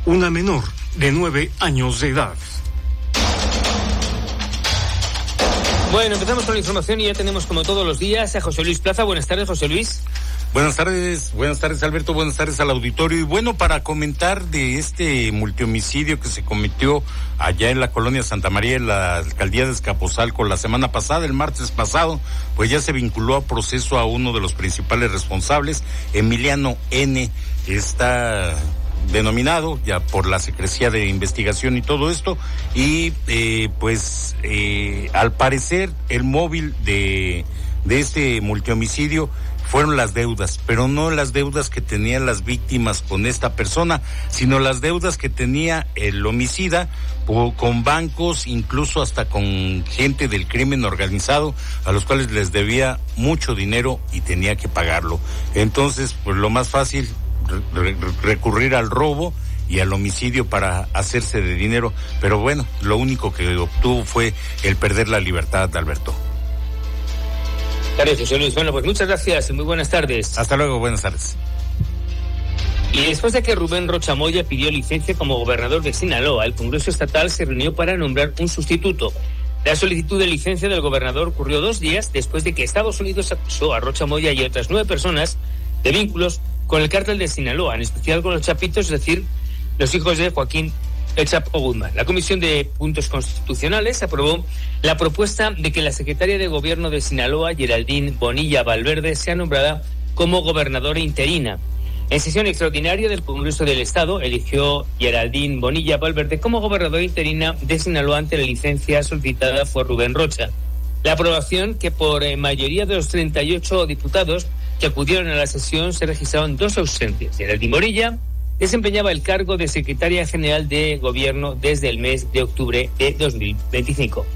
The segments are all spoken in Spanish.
una menor de 9 años de edad. Bueno, empezamos con la información y ya tenemos como todos los días a José Luis Plaza. Buenas tardes, José Luis. Buenas tardes Alberto, buenas tardes al auditorio. Y bueno, para comentar de este multihomicidio que se cometió allá en la colonia Santa María, en la alcaldía de Azcapotzalco la semana pasada, el martes pasado, pues ya se vinculó a proceso a uno de los principales responsables, Emiliano N. Está denominado ya por la Secrecía de Investigación y todo esto, y al parecer el móvil de este multihomicidio fueron las deudas, pero no las deudas que tenían las víctimas con esta persona, sino las deudas que tenía el homicida con bancos, incluso hasta con gente del crimen organizado, a los cuales les debía mucho dinero y tenía que pagarlo. Entonces, pues lo más fácil, recurrir al robo y al homicidio para hacerse de dinero, pero bueno, lo único que obtuvo fue el perder la libertad, Alberto. Gracias, José Luis. Bueno, pues muchas gracias y muy buenas tardes. Hasta luego, buenas tardes. Y después de que Rubén Rocha Moya pidió licencia como gobernador de Sinaloa, el Congreso Estatal se reunió para nombrar un sustituto. La solicitud de licencia del gobernador ocurrió 2 días después de que Estados Unidos acusó a Rocha Moya y a otras 9 personas de vínculos con el cártel de Sinaloa, en especial con los Chapitos, es decir, los hijos de Joaquín El Chapo Guzmán. La Comisión de Puntos Constitucionales aprobó la propuesta de que la secretaria de Gobierno de Sinaloa, Geraldine Bonilla Valverde, sea nombrada como gobernadora interina. En sesión extraordinaria del Congreso del Estado, eligió Geraldine Bonilla Valverde como gobernadora interina de Sinaloa ante la licencia solicitada por Rubén Rocha. La aprobación, que por mayoría de los 38 diputados que acudieron a la sesión se registraron 2 ausencias. Geraldine Bonilla desempeñaba el cargo de secretaria general de Gobierno desde el mes de octubre de 2025.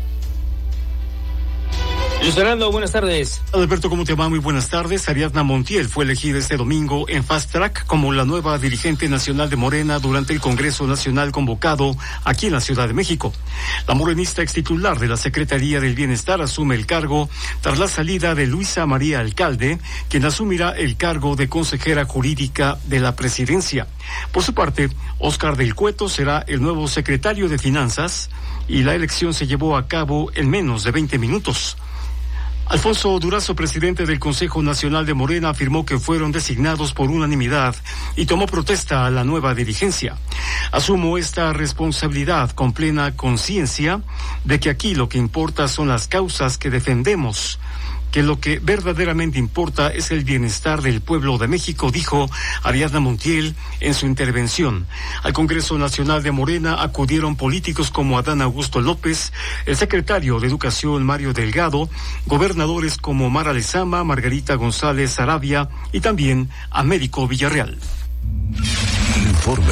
Luis Fernando, buenas tardes. Alberto, ¿cómo te va? Muy buenas tardes. Ariadna Montiel fue elegida este domingo en Fast Track como la nueva dirigente nacional de Morena durante el Congreso Nacional convocado aquí en la Ciudad de México. La morenista extitular de la Secretaría del Bienestar asume el cargo tras la salida de Luisa María Alcalde, quien asumirá el cargo de consejera jurídica de la presidencia. Por su parte, Óscar del Cueto será el nuevo secretario de Finanzas y la elección se llevó a cabo en menos de 20 minutos. Alfonso Durazo, presidente del Consejo Nacional de Morena, afirmó que fueron designados por unanimidad y tomó protesta a la nueva dirigencia. Asumo esta responsabilidad con plena conciencia de que aquí lo que importa son las causas que defendemos, que lo que verdaderamente importa es el bienestar del pueblo de México, dijo Ariadna Montiel en su intervención. Al Congreso Nacional de Morena acudieron políticos como Adán Augusto López, el secretario de Educación Mario Delgado, gobernadores como Mara Lezama, Margarita González Sarabia y también Américo Villarreal. Informe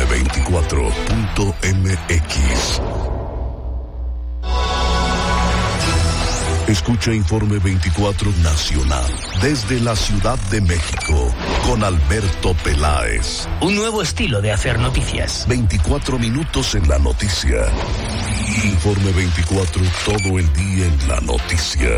24.mx. Escucha Informe 24 Nacional desde la Ciudad de México con Alberto Peláez. Un nuevo estilo de hacer noticias. 24 minutos en la noticia. Informe 24 todo el día en la noticia.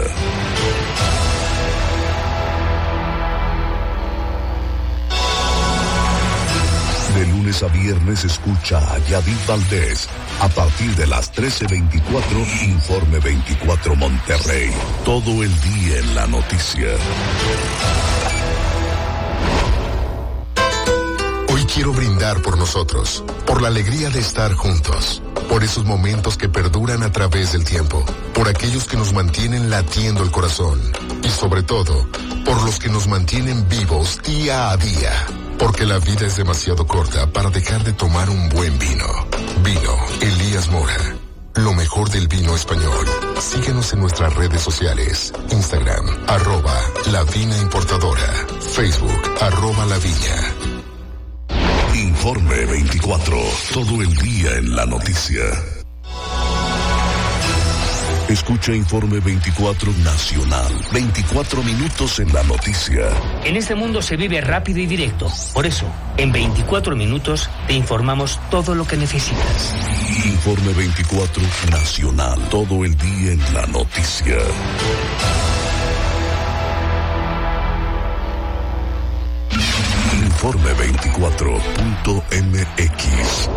De lunes a viernes escucha a Yadid Valdés. A partir de las 13:24, Informe 24 Monterrey. Todo el día en la noticia. Hoy quiero brindar por nosotros, por la alegría de estar juntos, por esos momentos que perduran a través del tiempo, por aquellos que nos mantienen latiendo el corazón y sobre todo, por los que nos mantienen vivos día a día. Porque la vida es demasiado corta para dejar de tomar un buen vino. Vino Elías Mora. Lo mejor del vino español. Síguenos en nuestras redes sociales. Instagram, @lavinaimportadora. Facebook, @laviña. Informe 24. Todo el día en la noticia. Escucha Informe 24 Nacional. 24 minutos en la noticia. En este mundo se vive rápido y directo. Por eso, en 24 minutos te informamos todo lo que necesitas. Informe 24 Nacional. Todo el día en la noticia. Informe 24.mx.